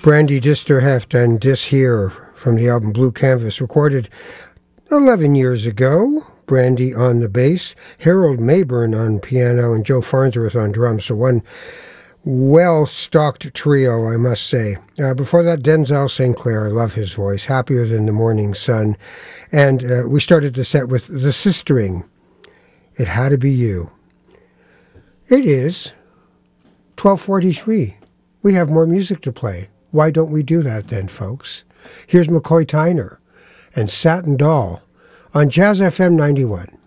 Brandy Disterheft and Dis Here from the album Blue Canvas, recorded 11 years ago. Brandy on the bass, Harold Mayburn on piano, and Joe Farnsworth on drums. So one well-stocked trio, I must say. Before that, Denzel St. Clair. I love his voice. Happier Than the Morning Sun. And we started the set with The Sistering. It Had to Be You. It is 12:43. We have more music to play. Why don't we do that then, folks? Here's McCoy Tyner and Satin Doll on Jazz FM 91.